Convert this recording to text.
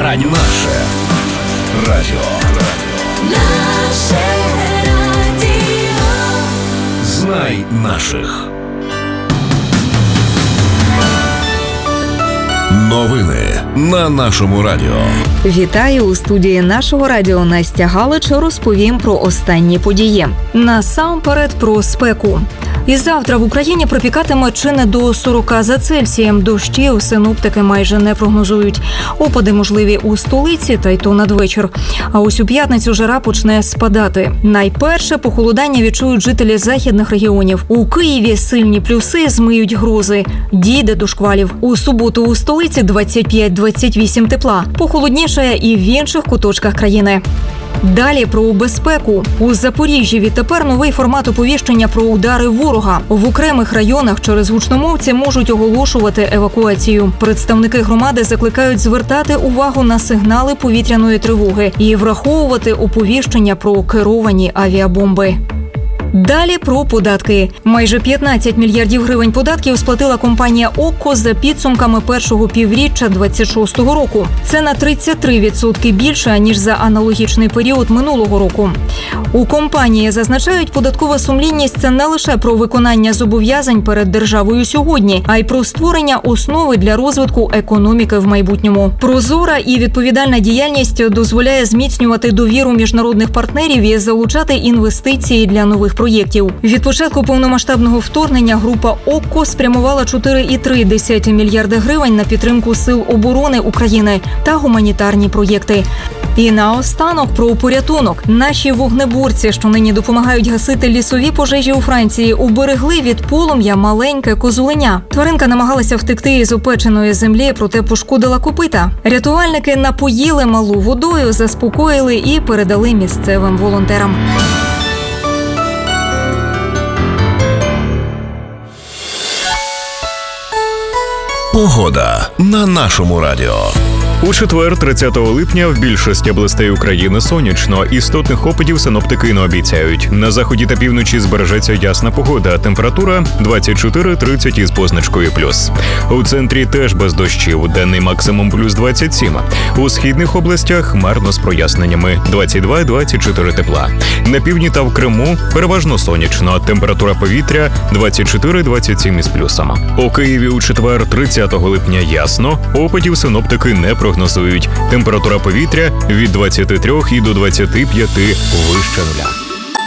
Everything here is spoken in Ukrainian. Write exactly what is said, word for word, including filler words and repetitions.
радіо. Наше радіо. Наше радіо. Знай наших. Новини на нашому радіо. Вітаю, у студії нашого радіо Настя Галич. Розповім про останні події. Насамперед про спеку. І завтра в Україні пропікатиме чи не до сорок за Цельсієм. Дощів синоптики майже не прогнозують. Опади можливі у столиці, та й то надвечір. А ось у п'ятницю жара почне спадати. Найперше похолодання відчують жителі західних регіонів. У Києві сильні плюси змиють грози. Дійде до шквалів. У суботу у столиці двадцять п'ять - двадцять вісім тепла. Похолодніше і в інших куточках країни. Далі про безпеку. У Запоріжжі відтепер новий формат оповіщення про удари ворога. В окремих районах через гучномовці можуть оголошувати евакуацію. Представники громади закликають звертати увагу на сигнали повітряної тривоги і враховувати оповіщення про керовані авіабомби. Далі про податки. Майже п'ятнадцять мільярдів гривень податків сплатила компанія «Окко» за підсумками першого півріччя двадцять шостого року. Це на тридцять три відсотки більше, ніж за аналогічний період минулого року. У компанії зазначають, податкова сумлінність – це не лише про виконання зобов'язань перед державою сьогодні, а й про створення основи для розвитку економіки в майбутньому. Прозора і відповідальна діяльність дозволяє зміцнювати довіру міжнародних партнерів і залучати інвестиції для нових проєктів. Від початку повномасштабного вторгнення група «Окко» спрямувала чотири цілих три десятих мільярда гривень на підтримку сил оборони України та гуманітарні проєкти. І наостанок про порятунок. Наші вогнеборці, що нині допомагають гасити лісові пожежі у Франції, уберегли від полум'я маленьке козуленя. Тваринка намагалася втекти із опеченої землі, проте пошкодила копита. Рятувальники напоїли малу водою, заспокоїли і передали місцевим волонтерам. Погода на нашому радіо. У четвер, тридцятого липня, в більшості областей України сонячно. Істотних опадів синоптики не обіцяють. На заході та півночі збережеться ясна погода. Температура двадцять чотири - тридцять із позначкою плюс. У центрі теж без дощів. Денний максимум плюс двадцять сім. У східних областях хмарно з проясненнями. двадцять два - двадцять чотири тепла. На півдні та в Криму переважно сонячно. Температура повітря двадцять чотири - двадцять сім із плюсом. У Києві у четвер, тридцятого липня ясно. Опадів синоптики не прогнозують. Температура повітря від двадцяти трьох і до двадцяти п'яти вище нуля.